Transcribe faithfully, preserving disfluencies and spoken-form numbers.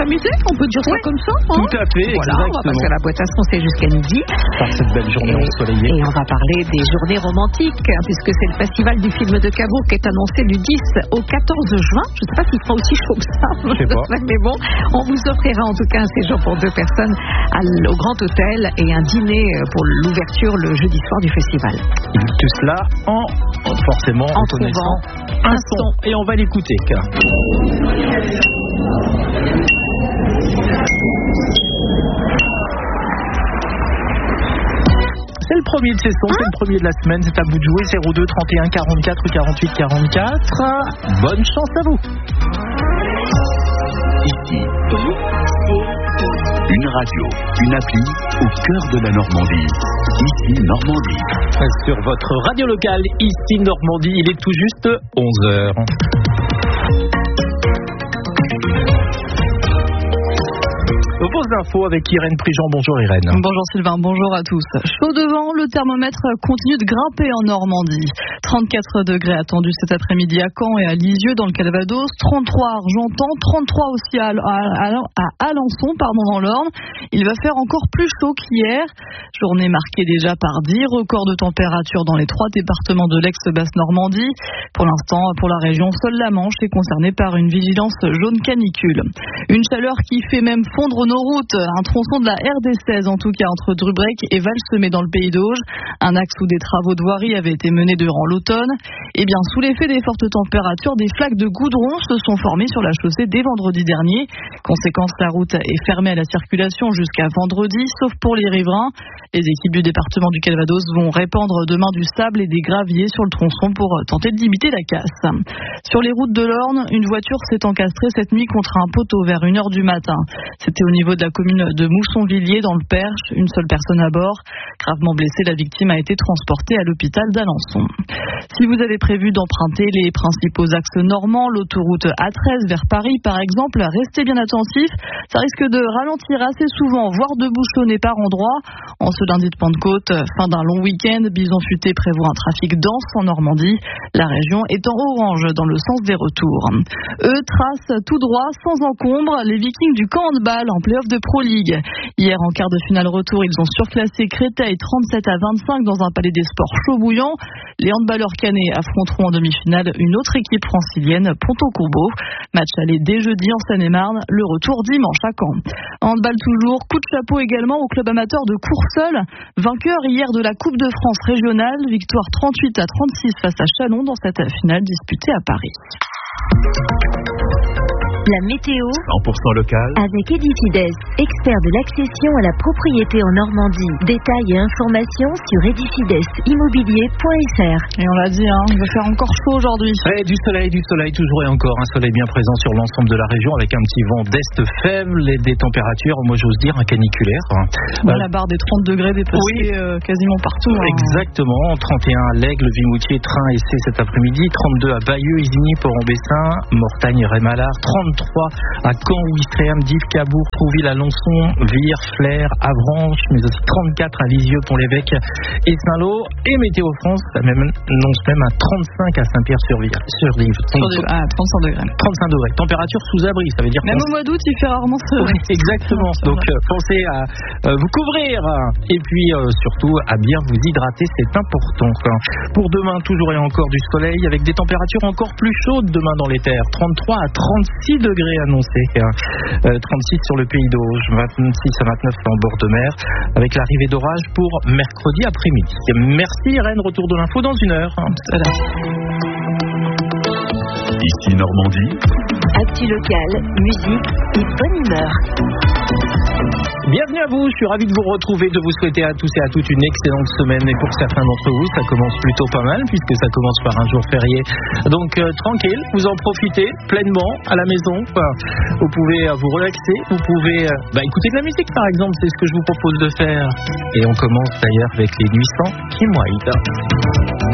s'amuser, on peut dire ça oui. comme ça. Hein. Tout à fait, voilà, exactement. on va passer à la boîte à son, c'est jusqu'à midi. Par cette belle journée et, ensoleillée. Et on va parler des journées romantiques, hein, puisque c'est le festival du film de Cabourg qui est annoncé du dix au quatorze juin. Je ne sais pas s'il sera aussi chaud que ça. Je sais pas. Mais bon, on vous offrira en tout cas un séjour pour deux personnes à, au Grand Hôtel et un dîner pour l'ouverture le jeudi soir du festival. Tout cela en, forcément, en, en connaissant trouvant un son. Et on va l'écouter. C'est le premier de ces sons, hein? C'est le premier de la semaine, c'est à vous de jouer. Zéro deux trente et un quarante-quatre quarante-huit quarante-quatre. Bonne chance à vous. Ici, une radio, une appli au cœur de la Normandie. Ici Normandie. Sur votre radio locale, ici Normandie, il est tout juste onze heures. Vos infos avec Irène Prigent. Bonjour Irène. Bonjour Sylvain, bonjour à tous. Chaud devant, le thermomètre continue de grimper en Normandie. trente-quatre degrés attendus cet après-midi à Caen et à Lisieux dans le Calvados, trente-trois à Argentan, trente-trois aussi à, à, à Alençon, pardon, dans l'Orne. Il va faire encore plus chaud qu'hier. Journée marquée déjà par dix records de température dans les trois départements de l'ex-Basse-Normandie. Pour l'instant, pour la région, seule la Manche est concernée par une vigilance jaune canicule. Une chaleur qui fait même fondre nos routes. Un tronçon de la R D seize, en tout cas entre Drubrec et Val-Semé dans le Pays d'Auge. Un axe où des travaux de voirie avaient été menés durant l'automne. Et bien, sous l'effet des fortes températures, des flaques de goudron se sont formées sur la chaussée dès vendredi dernier. Conséquence, la route est fermée à la circulation jusqu'à vendredi, sauf pour les riverains. Les équipes du département du Calvados vont répandre demain du sable et des graviers sur le tronçon pour tenter de limiter la casse. Sur les routes de l'Orne, une voiture s'est encastrée cette nuit contre un poteau vers une heure du matin. C'était au niveau de la commune de Mousson-Villiers dans le Perche. Une seule personne à bord. Gravement blessée, la victime a été transportée à l'hôpital d'Alençon. Si vous avez prévu d'emprunter les principaux axes normands, l'autoroute A treize vers Paris par exemple, restez bien attentifs. Ça risque de ralentir assez souvent, voire de bouchonner par endroits. En ce lundi de Pentecôte, fin d'un long week-end, Bison Futé prévoit un trafic dense en Normandie. La région est en orange dans le sens des retours. Eux tracent tout droit, sans encombre, les Vikings du camp handball en play-off de Pro League. Hier, en quart de finale retour, ils ont surclassé Créteil trente-sept à vingt-cinq dans un palais des sports chaud bouillant. Les handballeurs canets affronteront en demi-finale une autre équipe francilienne, Ponto-Courbeau. Match aller dès jeudi en Seine-et-Marne, le retour dimanche à Caen. Handball toujours, coup de chapeau également au club amateur de Courseul, vainqueur hier de la Coupe de France régionale, victoire trente-huit à trente-six face à Chalon dans cette finale disputée à Paris. La météo cent pour cent local avec Edifides, expert de l'accession à la propriété en Normandie. Détails et informations sur edifides immobilier point f r. Et on l'a dit, hein, il va faire encore chaud aujourd'hui. Et du soleil, du soleil, toujours et encore. Un soleil bien présent sur l'ensemble de la région avec un petit vent d'est faible et des températures, moi j'ose dire, un caniculaire. Ouais, euh, la barre des trente degrés dépassée oui. euh, quasiment partout. Hein. Exactement. trente et un à Lègle, Vimoutier, Train et C cet après-midi. trente-deux à Bayeux, Isigny, Port-en-Bessin, Mortagne, Rémalard. trente-trois à Caen, Ouistreham, Dives, Cabourg, Trouville, Alençon, Vire, Flers, Avranches, mais aussi trente-quatre à Lisieux, Pont-l'Évêque et Saint-Lô. Et Météo France annonce même à trente-cinq à Saint-Pierre-sur-Vive. À trente-cinq degrés. trente-cinq degrés. Température sous abri, ça veut dire. Même au mois d'août, il fait rarement ce. Oui, exactement. Donc euh, pensez à euh, vous couvrir et puis euh, surtout à bien vous hydrater, c'est important. Quoi. Pour demain, toujours et encore du soleil avec des températures encore plus chaudes demain dans les terres. trente-trois à trente-six degrés annoncés. Euh, trente-six sur le Pays d'Auge, vingt-six à vingt-neuf en bord de mer, avec l'arrivée d'orage pour mercredi après-midi. Merci Irène, retour de l'info dans une heure. Voilà. Ici Normandie. Actu locale, musique et bonne humeur. Bienvenue à vous, je suis ravi de vous retrouver, de vous souhaiter à tous et à toutes une excellente semaine. Et pour certains d'entre vous, ça commence plutôt pas mal puisque ça commence par un jour férié. Donc euh, tranquille, vous en profitez pleinement à la maison. Enfin, vous pouvez euh, vous relaxer, vous pouvez euh, bah, écouter de la musique par exemple, c'est ce que je vous propose de faire. Et on commence d'ailleurs avec les nuits sans Kim Wilde.